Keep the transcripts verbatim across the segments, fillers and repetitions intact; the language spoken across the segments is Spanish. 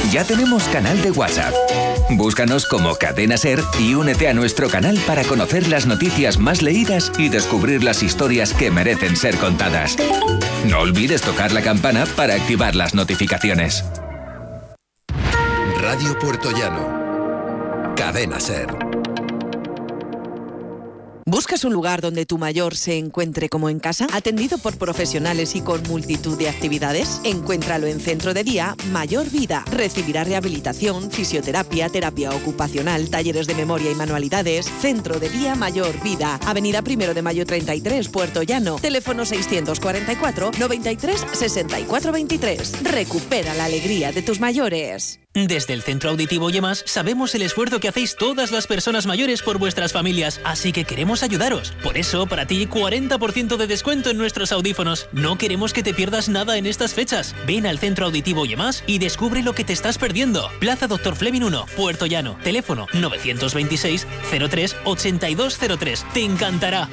Ya tenemos canal de WhatsApp. Búscanos como Cadena Ser y únete a nuestro canal para conocer las noticias más leídas y descubrir las historias que merecen ser contadas. No olvides tocar la campana para activar las notificaciones. Radio Puertollano. Cadena Ser. ¿Buscas un lugar donde tu mayor se encuentre como en casa? Atendido por profesionales y con multitud de actividades. Encuéntralo en Centro de Día Mayor Vida. Recibirá rehabilitación, fisioterapia, terapia ocupacional, talleres de memoria y manualidades. Centro de Día Mayor Vida. Avenida Primero de Mayo treinta y tres, Puerto Llano. Teléfono seiscientos cuarenta y cuatro, noventa y tres, sesenta y cuatro veintitrés. Recupera la alegría de tus mayores. Desde el Centro Auditivo Yemas sabemos el esfuerzo que hacéis todas las personas mayores por vuestras familias, así que queremos ayudaros. Por eso, para ti, cuarenta por ciento de descuento en nuestros audífonos. No queremos que te pierdas nada en estas fechas. Ven al Centro Auditivo Yemas y descubre lo que te estás perdiendo. Plaza Doctor Fleming uno, Puerto Llano. Teléfono novecientos veintiséis, cero tres, ochenta y dos cero tres. Te encantará.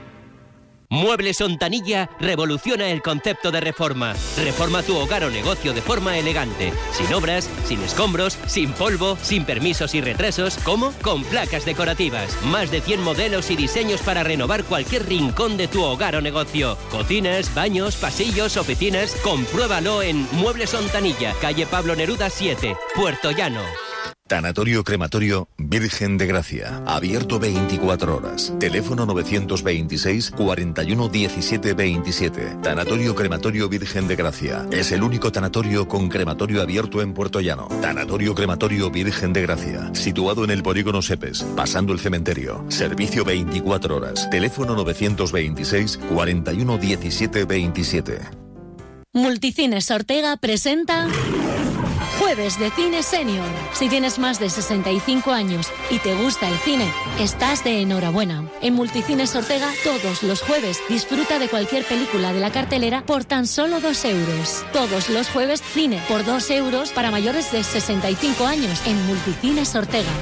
Muebles Ontanilla revoluciona el concepto de reforma. Reforma tu hogar o negocio de forma elegante. Sin obras, sin escombros, sin polvo, sin permisos y retrasos. ¿Cómo? Con placas decorativas. Más de cien modelos y diseños para renovar cualquier rincón de tu hogar o negocio. Cocinas, baños, pasillos, oficinas. Compruébalo en Muebles Ontanilla, calle Pablo Neruda siete, Puerto Llano. Tanatorio Crematorio Virgen de Gracia. Abierto veinticuatro horas. Teléfono novecientos veintiséis, cuarenta y uno, diecisiete veintisiete. Tanatorio Crematorio Virgen de Gracia. Es el único tanatorio con crematorio abierto en Puerto Llano. Tanatorio Crematorio Virgen de Gracia. Situado en el polígono Sepes, pasando el cementerio. Servicio veinticuatro horas. Teléfono novecientos veintiséis, cuarenta y uno, diecisiete veintisiete. Multicines Ortega presenta Jueves de Cine Senior. Si tienes más de sesenta y cinco años y te gusta el cine, estás de enhorabuena. En Multicines Ortega, todos los jueves, disfruta de cualquier película de la cartelera por tan solo dos euros. Todos los jueves, cine por dos euros para mayores de sesenta y cinco años en Multicines Ortega.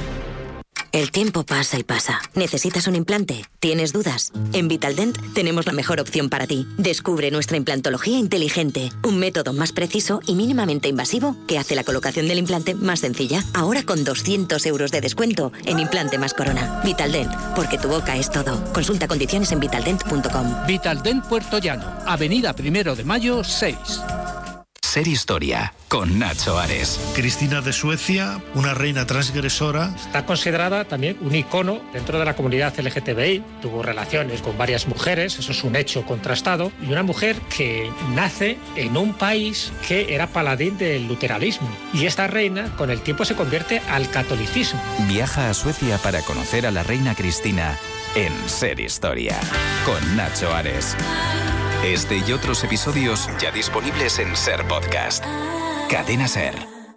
El tiempo pasa y pasa. ¿Necesitas un implante? ¿Tienes dudas? En Vitaldent tenemos la mejor opción para ti. Descubre nuestra implantología inteligente, un método más preciso y mínimamente invasivo que hace la colocación del implante más sencilla. Ahora con doscientos euros de descuento en implante más corona. Vitaldent, porque tu boca es todo. Consulta condiciones en vitaldent punto com. Vitaldent Puerto Llano, Avenida Primero de Mayo seis. Ser Historia, con Nacho Ares. Cristina de Suecia, una reina transgresora. Está considerada también un icono dentro de la comunidad L G T B I. Tuvo relaciones con varias mujeres, eso es un hecho contrastado. Y una mujer que nace en un país que era paladín del luteranismo. Y esta reina, con el tiempo, se convierte al catolicismo. Viaja a Suecia para conocer a la reina Cristina en Ser Historia, con Nacho Ares. Este y otros episodios ya disponibles en Ser Podcast. Cadena Ser.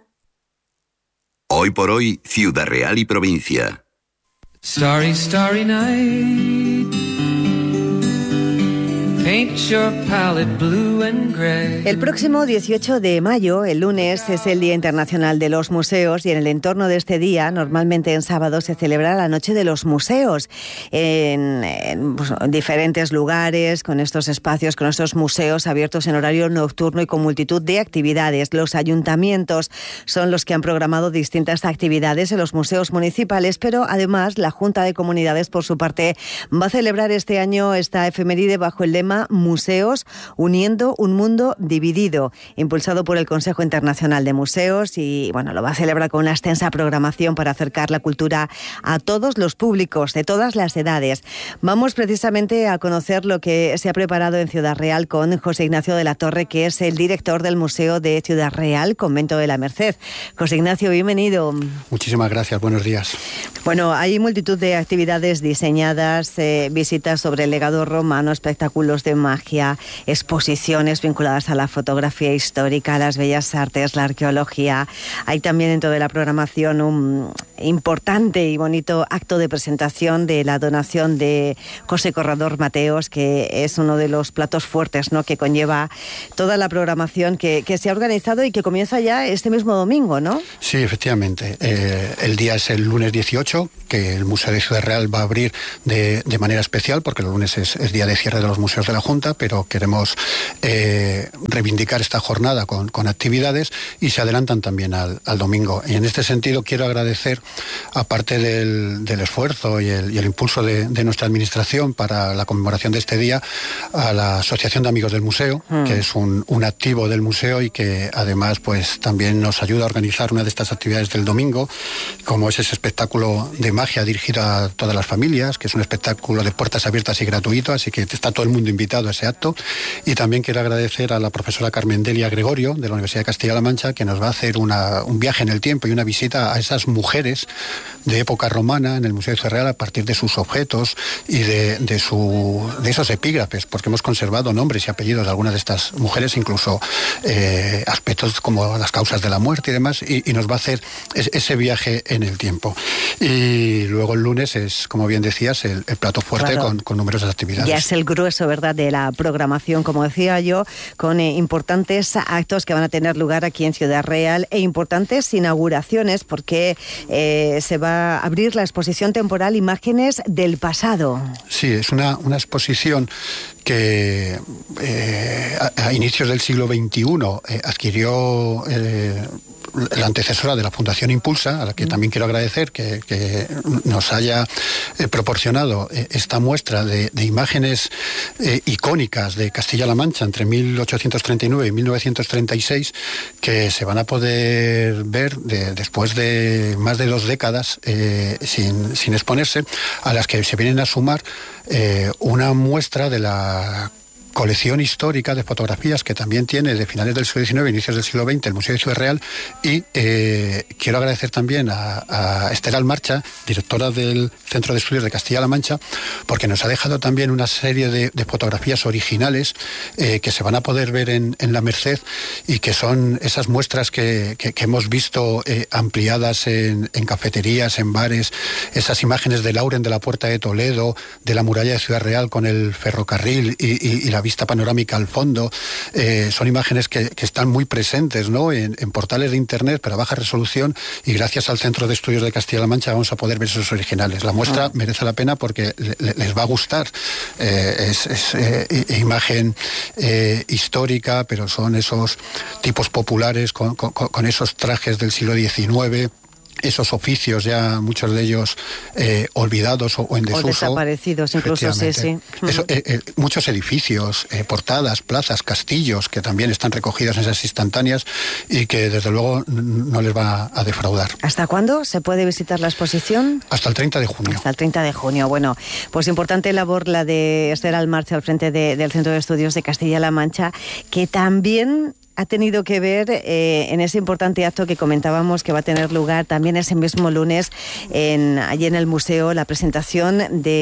Hoy por hoy, Ciudad Real y provincia. Starry, starry night. Paint your palette blue and gray. El próximo dieciocho de mayo, el lunes, es el Día Internacional de los Museos y en el entorno de este día, normalmente en sábado, se celebra la Noche de los Museos en, en pues, diferentes lugares, con estos espacios, con estos museos abiertos en horario nocturno y con multitud de actividades. Los ayuntamientos son los que han programado distintas actividades en los museos municipales, pero además la Junta de Comunidades, por su parte, va a celebrar este año esta efeméride bajo el lema Museos, uniendo un mundo dividido, impulsado por el Consejo Internacional de Museos y bueno, lo va a celebrar con una extensa programación para acercar la cultura a todos los públicos, de todas las edades. Vamos precisamente a conocer lo que se ha preparado en Ciudad Real con José Ignacio de la Torre, que es el director del Museo de Ciudad Real, Convento de la Merced. José Ignacio, bienvenido. Muchísimas gracias, buenos días. Bueno, hay multitud de actividades diseñadas, eh, visitas sobre el legado romano, espectáculos de magia, exposiciones vinculadas a la fotografía histórica, a las bellas artes, la arqueología. Hay también dentro de la programación un, importante y bonito acto de presentación de la donación de José Corredor Mateos, que es uno de los platos fuertes, ¿no?, que conlleva toda la programación que, que se ha organizado y que comienza ya este mismo domingo, ¿no? Sí, efectivamente. Eh, el día es el lunes dieciocho, que el Museo de Ciudad Real va a abrir de, de manera especial, porque el lunes es, es día de cierre de los museos de la Junta, pero queremos eh, reivindicar esta jornada con, con actividades y se adelantan también al, al domingo. Y en este sentido quiero agradecer, aparte del, del esfuerzo y el, y el impulso de, de nuestra administración para la conmemoración de este día, a la Asociación de Amigos del Museo, mm. que es un, un activo del museo y que además pues también nos ayuda a organizar una de estas actividades del domingo, como es ese espectáculo de magia dirigido a todas las familias, que es un espectáculo de puertas abiertas y gratuito, así que está todo el mundo invitado a ese acto. Y también quiero agradecer a la profesora Carmen Delia Gregorio, de la Universidad de Castilla-La Mancha, que nos va a hacer una, un viaje en el tiempo y una visita a esas mujeres de época romana en el Museo de Ciudad Real a partir de sus objetos y de, de, su, de esos epígrafes, porque hemos conservado nombres y apellidos de algunas de estas mujeres, incluso eh, aspectos como las causas de la muerte y demás, y, y nos va a hacer es, ese viaje en el tiempo. Y luego el lunes es, como bien decías, el, el plato fuerte, claro, con, con numerosas actividades. Ya es el grueso, ¿verdad?, de la programación, como decía yo, con eh, importantes actos que van a tener lugar aquí en Ciudad Real e importantes inauguraciones, porque eh, se va a abrir la exposición temporal Imágenes del Pasado. Sí, es una, una exposición que eh, a, a inicios del siglo veintiuno eh, adquirió eh, la antecesora de la Fundación Impulsa, a la que también quiero agradecer que, que nos haya eh, proporcionado eh, esta muestra de, de imágenes eh, icónicas de Castilla-La Mancha entre mil ochocientos treinta y nueve y mil novecientos treinta y seis, que se van a poder ver de, después de más de dos décadas eh, sin, sin exponerse, a las que se vienen a sumar eh, una muestra de la colección histórica de fotografías que también tiene de finales del siglo diecinueve, inicios del siglo veinte, el Museo de Ciudad Real. Y eh, quiero agradecer también a, a Esther Almarcha, directora del Centro de Estudios de Castilla-La Mancha, porque nos ha dejado también una serie de, de fotografías originales eh, que se van a poder ver en, en la Merced, y que son esas muestras que, que, que hemos visto eh, ampliadas en, en cafeterías, en bares, esas imágenes de Lauren de la Puerta de Toledo, de la muralla de Ciudad Real con el ferrocarril y, y, y la vista panorámica al fondo. Eh, son imágenes que, que están muy presentes, ¿no?, en, en portales de internet, pero a baja resolución, y gracias al Centro de Estudios de Castilla-La Mancha vamos a poder ver esos originales. La muestra ah. merece la pena porque le, les va a gustar. Eh, es es eh, imagen eh, histórica, pero son esos tipos populares con, con, con esos trajes del siglo diecinueve, esos oficios ya muchos de ellos eh, olvidados o, o en desuso. O desaparecidos incluso, sí, sí. Eso, eh, eh, muchos edificios, eh, portadas, plazas, castillos, que también están recogidos en esas instantáneas y que desde luego no les va a defraudar. ¿Hasta cuándo se puede visitar la exposición? Hasta el treinta de junio. Hasta el treinta de junio. Bueno, pues importante labor la de Esther Almarcha al frente de, del Centro de Estudios de Castilla-La Mancha, que también ha tenido que ver eh, en ese importante acto que comentábamos que va a tener lugar también ese mismo lunes en, allí en el museo, la presentación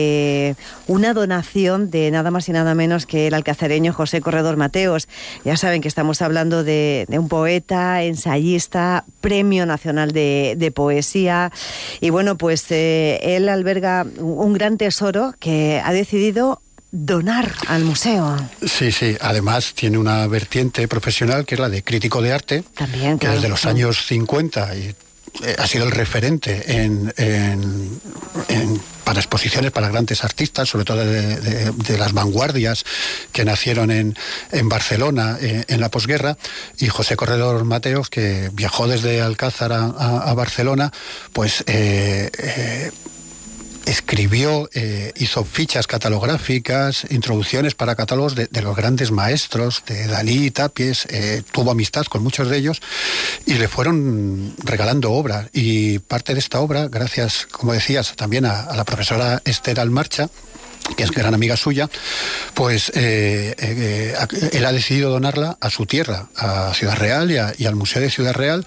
de una donación de nada más y nada menos que el alcazareño José Corredor Mateos. Ya saben que estamos hablando de, de un poeta, ensayista, Premio Nacional de, de Poesía, y bueno, pues eh, él alberga un gran tesoro que ha decidido donar al museo. Sí, sí. Además tiene una vertiente profesional que es la de crítico de arte, también, que claro, desde los años cincuenta y, eh, ha sido el referente en, en, en para exposiciones para grandes artistas, sobre todo de, de, de las vanguardias que nacieron en, en Barcelona eh, en la posguerra. Y José Corredor Mateos, que viajó desde Alcázar a, a, a Barcelona, pues eh, eh, escribió, eh, hizo fichas catalográficas, introducciones para catálogos de, de los grandes maestros, de Dalí y Tapies, eh, tuvo amistad con muchos de ellos y le fueron regalando obras. Y parte de esta obra, gracias, como decías, también a, a la profesora Esther Almarcha, que es gran amiga suya, pues eh, eh, él ha decidido donarla a su tierra, a Ciudad Real y, a, y al Museo de Ciudad Real,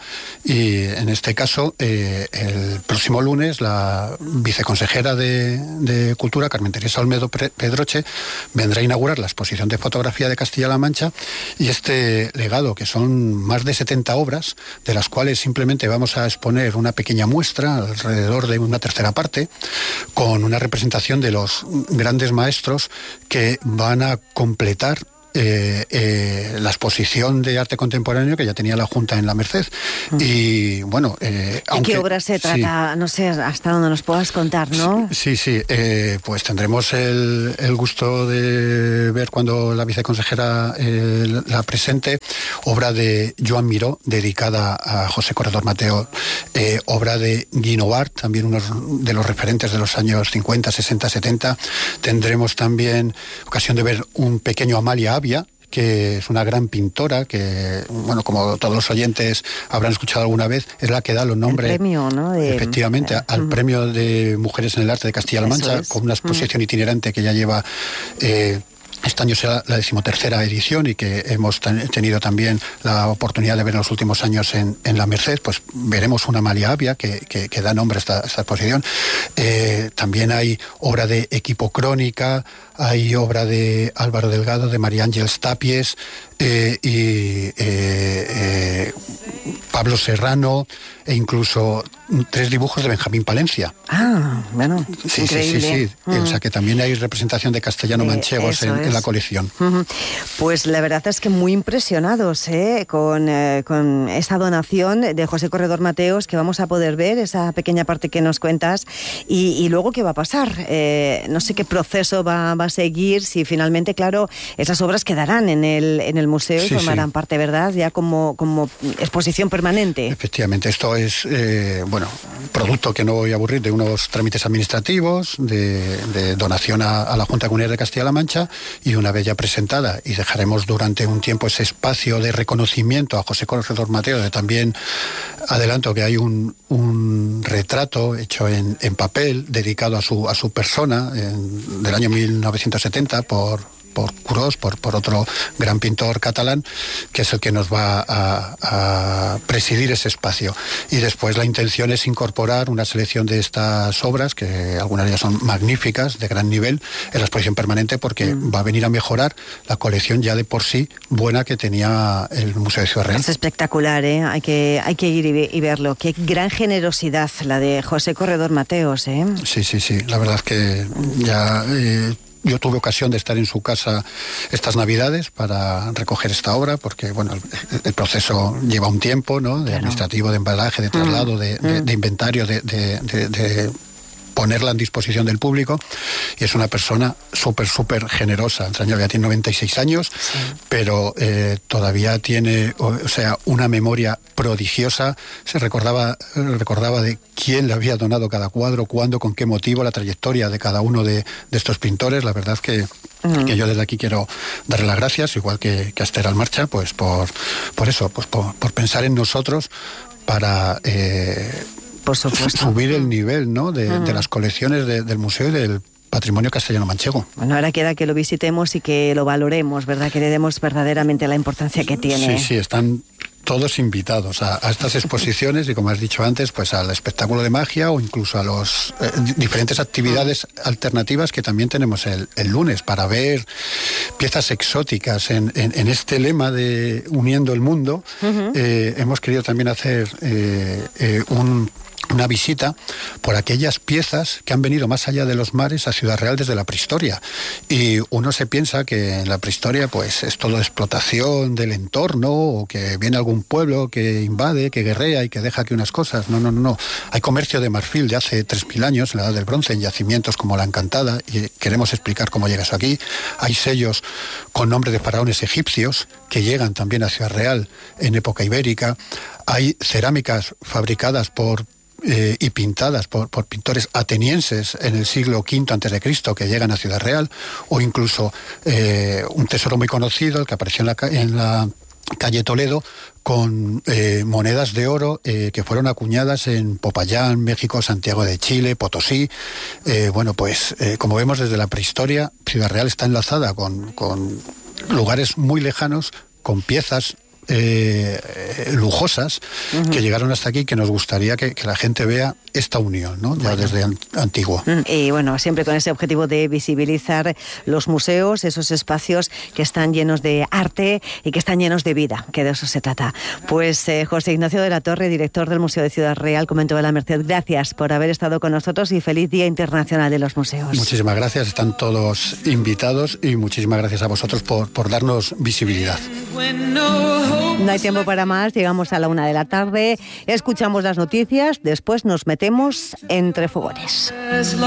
y en este caso eh, el próximo lunes la viceconsejera de, de Cultura, Carmen Teresa Olmedo Pedroche, vendrá a inaugurar la exposición de fotografía de Castilla-La Mancha, y este legado, que son más de setenta obras, de las cuales simplemente vamos a exponer una pequeña muestra, alrededor de una tercera parte, con una representación de los grandes maestros que van a completar Eh, eh, la exposición de arte contemporáneo que ya tenía la Junta en la Merced. Mm. Y bueno, eh, ¿de qué obra se trata? Sí. No sé, hasta donde nos puedas contar, ¿no? Sí, sí, eh, pues tendremos el, el gusto de ver cuando la viceconsejera eh, la presente, obra de Joan Miró, dedicada a José Corredor Mateo, eh, obra de Guinovart, también uno de los referentes de los años cincuenta, sesenta, setenta. Tendremos también ocasión de ver un pequeño Amalia Avia, que es una gran pintora, que, bueno, como todos los oyentes habrán escuchado alguna vez, es la que da los nombres, el premio, ¿no? De, efectivamente, eh, al uh-huh. premio de Mujeres en el Arte de Castilla-La Mancha, con una exposición uh-huh. itinerante que ya lleva... Eh, Este año será la decimotercera edición y que hemos ten, tenido también la oportunidad de ver en los últimos años en, en la Merced. Pues veremos una Amalia Avia que, que, que da nombre a esta, esta exposición. Eh, también hay obra de Equipo Crónica, hay obra de Álvaro Delgado, de María Ángeles Tapies, eh, y eh, eh, Pablo Serrano, e incluso tres dibujos de Benjamín Palencia. Ah, bueno, sí, increíble. Sí, sí, sí. Uh-huh. O sea que también hay representación de castellano-manchegos en, en la colección. Uh-huh. Pues la verdad es que muy impresionados ¿eh? con, eh, con esa donación de José Corredor Mateos, que vamos a poder ver, esa pequeña parte que nos cuentas, y, y luego qué va a pasar. Eh, no sé qué proceso va, va a seguir, si finalmente, claro, esas obras quedarán en el, en el museo y sí, formarán sí. parte, ¿verdad?, ya como, como exposición permanente. Efectivamente, esto es, eh, bueno, producto, que no voy a aburrir, de unos trámites administrativos, de, de donación a, a la Junta Comunal de Castilla-La Mancha, y una vez ya presentada, y dejaremos durante un tiempo ese espacio de reconocimiento a José Corredor Mateo, de también adelanto que hay un, un retrato hecho en, en papel, dedicado a su, a su persona, en, del año mil novecientos setenta, por... por Curós, por, por otro gran pintor catalán, que es el que nos va a, a presidir ese espacio. Y después la intención es incorporar una selección de estas obras, que algunas de ellas son magníficas, de gran nivel, en la exposición permanente, porque mm. va a venir a mejorar la colección ya de por sí buena que tenía el Museo de Ciudad Real. Es espectacular, ¿eh? Hay que, hay que ir y, y verlo. Qué gran generosidad la de José Corredor Mateos, ¿eh? Sí, sí, sí. La verdad es que ya... Eh, Yo tuve ocasión de estar en su casa estas Navidades para recoger esta obra, porque bueno, el, el proceso lleva un tiempo, ¿no? De claro. administrativo, de embalaje, de traslado, mm. de, de, de inventario, de, de, de, de ponerla en disposición del público, y es una persona súper, súper generosa. Este año ya tiene noventa y seis años, sí. pero eh, todavía tiene, o, o sea, una memoria prodigiosa. Se recordaba, recordaba de quién le había donado cada cuadro, cuándo, con qué motivo, la trayectoria de cada uno de, de estos pintores. La verdad que, uh-huh. que yo desde aquí quiero darle las gracias, igual que, que a Esther Almarcha, pues por, por eso, pues por, por pensar en nosotros para... Eh, Por supuesto. subir el nivel, ¿no?, de, uh-huh. de las colecciones de, del museo y del patrimonio castellano-manchego. Bueno, ahora queda que lo visitemos y que lo valoremos, ¿verdad?, que le demos verdaderamente la importancia que tiene. Sí, sí, están todos invitados a, a estas exposiciones y, como has dicho antes, pues al espectáculo de magia, o incluso a las eh, diferentes actividades uh-huh. alternativas que también tenemos el, el lunes, para ver piezas exóticas en, en, en este lema de Uniendo el Mundo. Uh-huh. Eh, hemos querido también hacer eh, eh, un... una visita por aquellas piezas que han venido más allá de los mares a Ciudad Real desde la prehistoria. Y uno se piensa que en la prehistoria pues es todo explotación del entorno, o que viene algún pueblo que invade, que guerrea y que deja aquí unas cosas. No, no, no, no. Hay comercio de marfil de hace tres mil años, en la Edad del Bronce, en yacimientos como La Encantada, y queremos explicar cómo llega eso aquí. Hay sellos con nombre de faraones egipcios que llegan también a Ciudad Real en época ibérica. Hay cerámicas fabricadas por Eh, y pintadas por, por pintores atenienses en el siglo quinto antes de Cristo, que llegan a Ciudad Real, o incluso eh, un tesoro muy conocido, el que apareció en la, en la calle Toledo, con eh, monedas de oro eh, que fueron acuñadas en Popayán, México, Santiago de Chile, Potosí. Eh, bueno, pues eh, como vemos desde la prehistoria, Ciudad Real está enlazada con, con lugares muy lejanos, con piezas Eh, lujosas uh-huh. que llegaron hasta aquí, que nos gustaría que, que la gente vea esta unión, ¿no? Ya bueno. desde an- antiguo. Y bueno, siempre con ese objetivo de visibilizar los museos, esos espacios que están llenos de arte y que están llenos de vida, que de eso se trata. Pues eh, José Ignacio de la Torre, director del Museo de Ciudad Real, Convento de la Merced, gracias por haber estado con nosotros y feliz Día Internacional de los Museos. Muchísimas gracias, están todos invitados y muchísimas gracias a vosotros por, por darnos visibilidad. No hay tiempo para más, llegamos a la una de la tarde, escuchamos las noticias, después nos metemos entre fogones.